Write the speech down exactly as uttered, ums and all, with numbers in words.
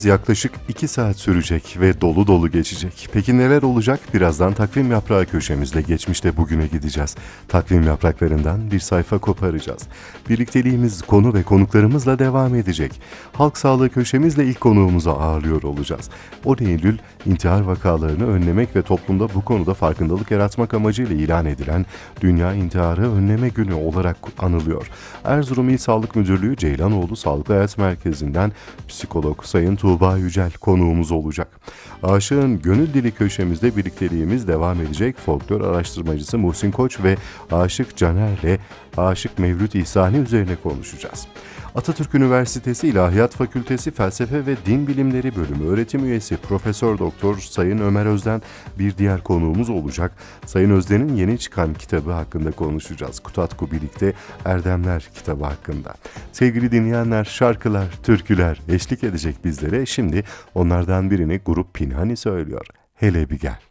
Yaklaşık iki saat sürecek ve dolu dolu geçecek. Peki neler olacak? Birazdan takvim yaprağı köşemizle geçmişte bugüne gideceğiz. Takvim yapraklarından bir sayfa koparacağız. Birlikteliğimiz konu ve konuklarımızla devam edecek. Halk sağlığı köşemizle ilk konuğumuzu ağırlıyor olacağız. on Eylül intihar vakalarını önlemek ve toplumda bu konuda farkındalık yaratmak amacıyla ilan edilen Dünya İntiharı Önleme Günü olarak anılıyor. Erzurum İl Sağlık Müdürlüğü Ceylanoğlu Sağlıklı Hayat Merkezi'nden psikolog Sayın Tuğba Yücel konuğumuz olacak. Aşığın Gönül Dili köşemizde birlikteliğimiz devam edecek. Folklor araştırmacısı Muhsin Koç ve Aşık Caner'le Aşık Mevlüt İhsani üzerine konuşacağız. Atatürk Üniversitesi İlahiyat Fakültesi Felsefe ve Din Bilimleri Bölümü öğretim üyesi Profesör Doktor Sayın Ömer Özden bir diğer konuğumuz olacak. Sayın Özden'in yeni çıkan kitabı hakkında konuşacağız. Kutatku Birlikte Erdemler kitabı hakkında. Sevgili dinleyenler, şarkılar, türküler eşlik edecek bizlere. Şimdi onlardan birini grup Pinhani söylüyor. Hele bir gel.